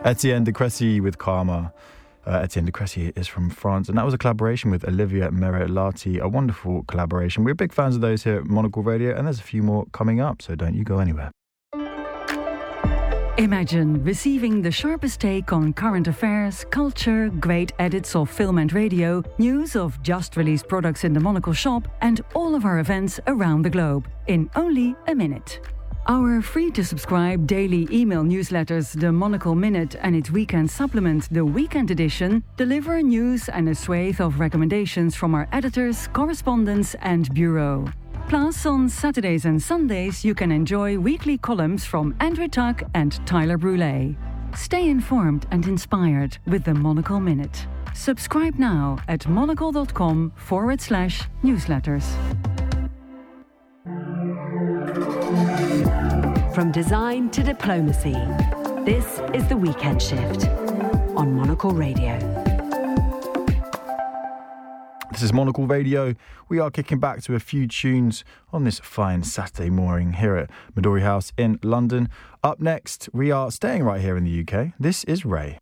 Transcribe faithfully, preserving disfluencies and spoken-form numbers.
Etienne de Crécy with Karma. Uh, Etienne de Crécy is from France, and that was a collaboration with Olivia Merilati, a wonderful collaboration. We're big fans of those here at Monocle Radio, and there's a few more coming up, so don't you go anywhere. Imagine receiving the sharpest take on current affairs, culture, great edits of film and radio, news of just released products in the Monocle shop, and all of our events around the globe in only a minute. Our free-to-subscribe daily email newsletters, The Monocle Minute and its weekend supplement, The Weekend Edition, deliver news and a swathe of recommendations from our editors, correspondents and bureau. Plus, on Saturdays and Sundays, you can enjoy weekly columns from Andrew Tuck and Tyler Brûlé. Stay informed and inspired with The Monocle Minute. Subscribe now at monocle.com forward slash newsletters. From design to diplomacy, this is The Weekend Shift on Monocle Radio. This is Monocle Radio. We are kicking back to a few tunes on this fine Saturday morning here at Midori House in London. Up next, we are staying right here in the U K. This is Ray.